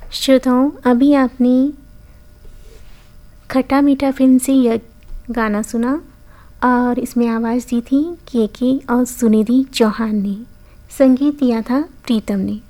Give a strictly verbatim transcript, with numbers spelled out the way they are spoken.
श्रोताओं, अभी आपने खट्टा मीठा फिल्म से यह गाना सुना और इसमें आवाज़ दी थी के के और सुनिधि चौहान ने, संगीत दिया था प्रीतम ने।